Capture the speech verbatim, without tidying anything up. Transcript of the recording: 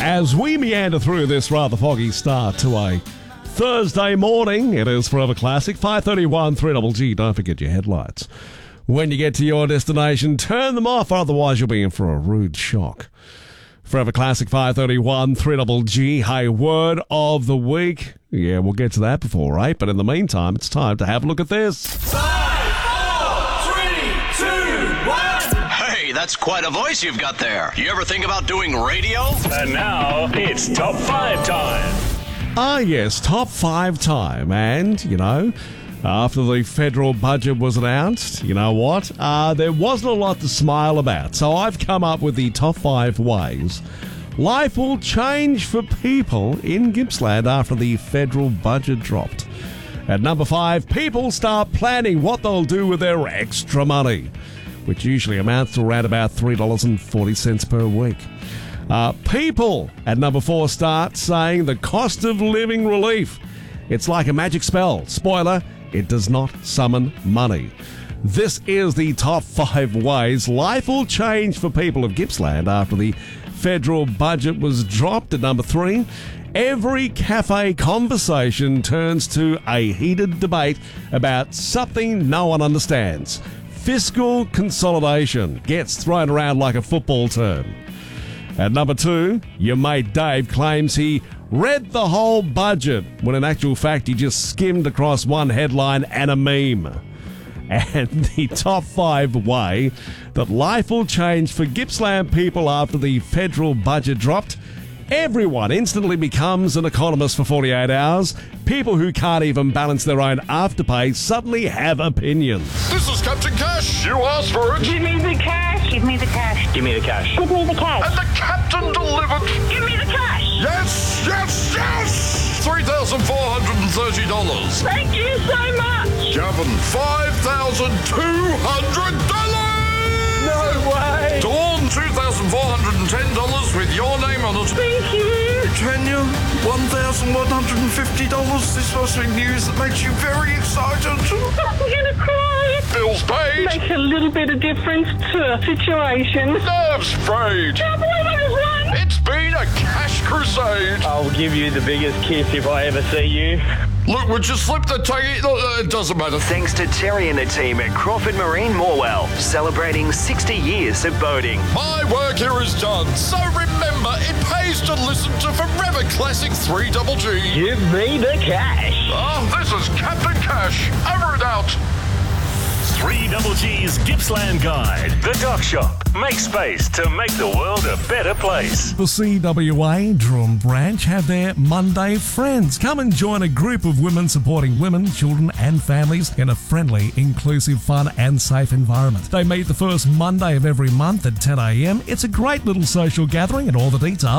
As we meander through this rather foggy start to a Thursday morning, it is Forever Classic, five thirty-one, three G G. Don't forget your headlights. When you get to your destination, turn them off, otherwise you'll be in for a rude shock. Forever Classic, five thirty-one, three G G. Hey, word of the week. Yeah, we'll get to that before eight, but in the meantime, it's time to have a look at this. Five, four, three, two, one. Hey, that's quite a voice you've got there. You ever think about doing radio? And now, it's Top five time. Ah, yes, Top five time. And, you know, after the federal budget was announced, you know what? Uh, there wasn't a lot to smile about. So I've come up with the top five ways life will change for people in Gippsland after the federal budget dropped. At number five, people start planning what they'll do with their extra money, which usually amounts to around about three dollars and forty cents per week. Uh, people, at number four, start saying the cost of living relief. It's like a magic spell. Spoiler, it does not summon money. This is the top five ways life will change for people of Gippsland after the federal budget was dropped. At number three, every cafe conversation turns to a heated debate about something no one understands. Fiscal consolidation gets thrown around like a football term. At number two, your mate Dave claims he read the whole budget, when in actual fact he just skimmed across one headline and a meme. And the top five way that life will change for Gippsland people after the federal budget dropped: everyone instantly becomes an economist for forty-eight hours. People who can't even balance their own afterpay suddenly have opinions. This is Captain Cash. You asked for it. Give me the cash. Give me the cash. Give me the cash. Give me the cash. And the captain delivered. Give me the cash. Yes, yes, yes. three thousand four hundred thirty dollars. Thank you so much. Gavin, five thousand two hundred dollars. No way. Dawn, two thousand four hundred ten dollars with your name on it. Thank you. Tanya, one thousand one hundred fifty dollars. This must be news that makes you very excited. I'm gonna cry. Bills paid. Makes a little bit of difference to a situation. Nerves frayed. Can't believe I just won. It's been a cash crusade. I'll give you the biggest kiss if I ever see you. Look, would you slip the taggy? Uh, it doesn't matter. Thanks to Terry and the team at Crawford Marine Morwell, celebrating sixty years of boating. My work here is done, so remember, it pays to listen to Forever Classic three G G. Give me the cash. Oh, this is Captain Cash. Over and out. three G G's Gippsland Guide. The Dock Shop. Make space to make the world a better place. The C W A Drum branch have their Monday Friends. Come and join a group of women supporting women, children and families in a friendly, inclusive, fun and safe environment. They meet the first Monday of every month at ten a.m. It's a great little social gathering, and all the details